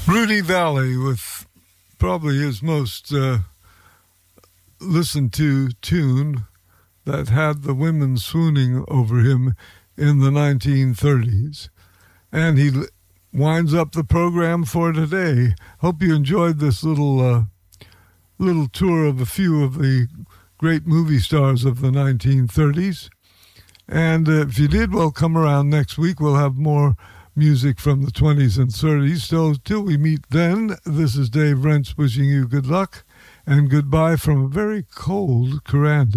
Rudy Valley with probably his most listened to tune that had the women swooning over him in the 1930s. And he winds up the program for today. Hope you enjoyed this little tour of a few of the great movie stars of the 1930s. And if you did, well, come around next week. We'll have more music from the 20s and 30s. So till we meet then, this is Dave Rentz wishing you good luck and goodbye from a very cold Coranda.